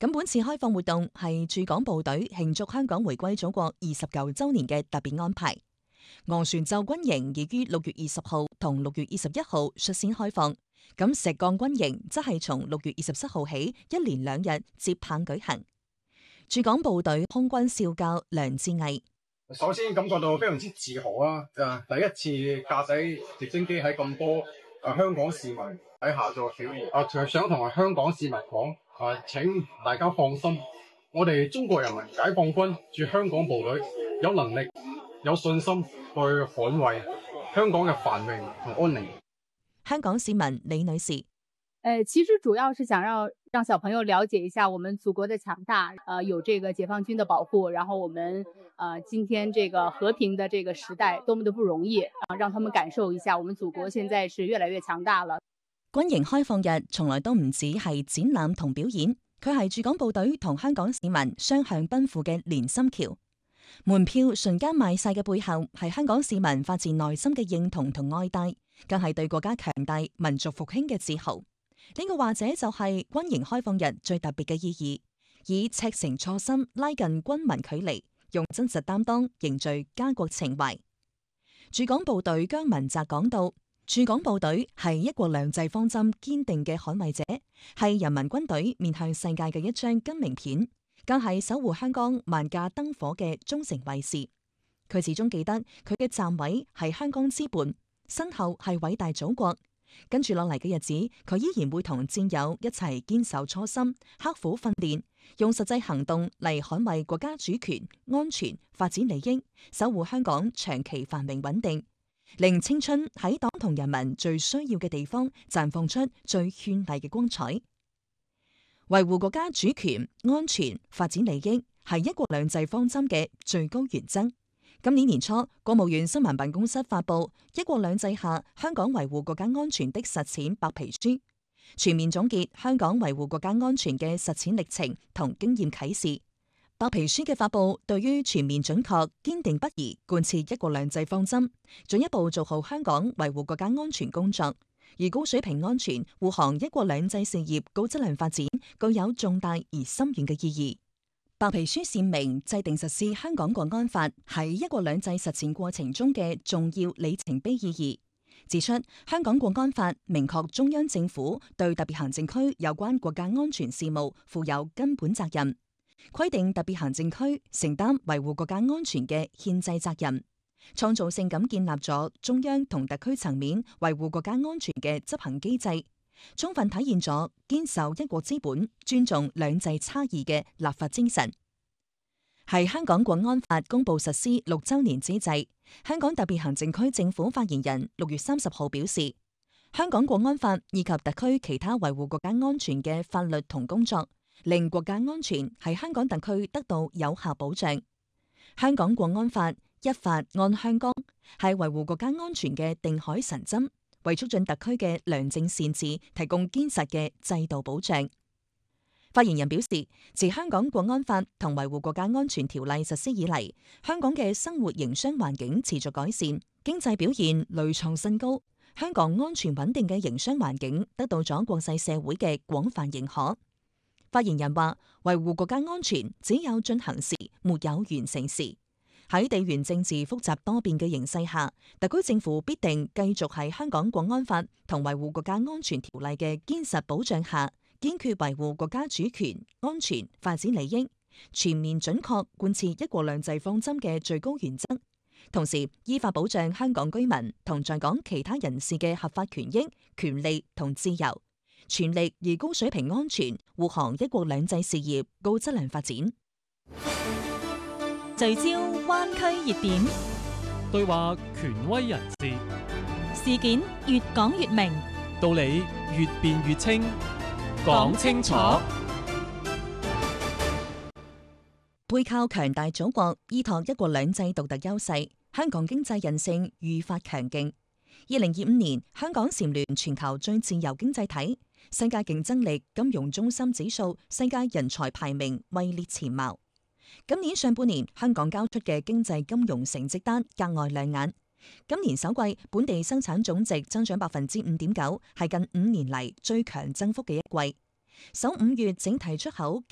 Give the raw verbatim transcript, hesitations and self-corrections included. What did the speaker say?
咁本次開放活動係駐港部隊慶祝香港回歸祖國二十九週年嘅特別安排。昂船洲軍營已於六月二十號同六月二十一號率先開放，咁石崗軍營則係從六月二十七號起一連兩日接棒舉行。駐港部隊空軍少校梁志毅， 首先感覺到非常之自豪啊！誒，第一次駕駛直升機喺咁多誒香港市民喺下做表現啊，就想同香港市民講啊，請大家放心，我哋中國人民解放軍駐香港部隊有能力、有信心去捍衛香港嘅繁榮同安寧。 香港市民李女士。 呃，其實主要是想讓讓小朋友了解一下我們祖國的強大，呃，有這個解放軍的保護，然後我們呃今天這個和平的這個時代多麼的不容易啊，讓他們感受一下我們祖國現在是越來越強大了。 軍營開放日從來都唔止係展覽同表演，佢係駐港部隊同香港市民雙向奔赴嘅連心橋。門票瞬間賣晒嘅背後，係香港市民發自內心嘅認同同愛戴，更係對國家強大、民族復興嘅自豪。呢個或者就係軍營開放日最特別嘅意義，以赤誠初心拉近軍民距離，用真實擔當凝聚家國情懷。駐港部隊姜文澤講到，駐港部隊係一國兩制方針堅定嘅捍衛者，係人民軍隊面向世界嘅一張金名片，更係守護香港萬家燈火嘅忠誠衛士。佢始終記得佢嘅站位係香港之畔，身後係偉大祖國。跟住落嚟嘅日子，佢依然會同戰友一齊堅守初心，刻苦訓練，用實際行動嚟捍衛國家主權、安全、發展利益，守護香港長期繁榮穩定，令青春喺黨同人民最需要嘅地方綻放出最絢麗嘅光彩。維護國家主權、安全、發展利益係一國兩制方針嘅最高原則。今年年初，國務院新聞辦公室發布《一國兩制下香港維護國家安全的實踐白皮書》，全面總結香港維護國家安全嘅實踐歷程同經驗啟示。白皮書嘅發布，對於全面準確、堅定不移貫徹一國兩制方針，進一步做好香港維護國家安全工作，而高水平安全護航一國兩制事業高質量發展，具有重大而深遠嘅意義。白皮書闡明制定實施香港國安法喺一國兩制實踐過程中嘅重要里程碑意義，指出香港國安法明確中央政府對特別行政區有關國家安全事務負有根本責任，規定特別行政區承擔維護國家安全嘅憲制責任，創造性咁建立咗中央同特區層面維護國家安全嘅執行機制，充分體現咗堅守一國之本、尊重兩制差異嘅立法精神。喺香港國安法公布實施六週年之際，香港特別行政區政府發言人六月三十號表示，香港國安法以及特區其他維護國家安全嘅法律同工作，令國家安全喺香港特區得到有效保障。香港國安法一法按香港，係維護國家安全嘅定海神針，為促進特區嘅良政善治提供堅實嘅制度保障。發言人表示，自香港國安法同維護國家安全條例實施以嚟，香港嘅生活營商環境持續改善，經濟表現屢創新高，香港安全穩定嘅營商環境得到咗國際社會嘅廣泛認可。發言人話，維護國家安全只有進行時，沒有完成時。喺地緣政治複雜多變嘅形勢下，特區政府必定繼續喺香港國安法同維護國家安全條例嘅堅實保障下，堅決維護國家主權、安全、發展利益，全面準確貫徹一國兩制方針嘅最高原則，同時依法保障香港居民同在港其他人士嘅合法權益、權利同自由，全力以高水平安全護航一國兩制事業高質量發展。 聚焦灣區熱點， 對話權威人士， 事件越講越明， 道理越辯越清。講清楚， 背靠強大祖國，依託一國兩制獨特優勢，香港經濟韌性愈發強勁。二零二五年，香港蟬聯全球最自由經濟體，世界競爭力金融中心指數、世界人才排名位列前茅。今年上半年，香港交出嘅經濟金融成績單格外亮眼。今年首季本地生產總值增長百分之五點九，係近五年嚟最強增幅嘅一季。首五月整體出口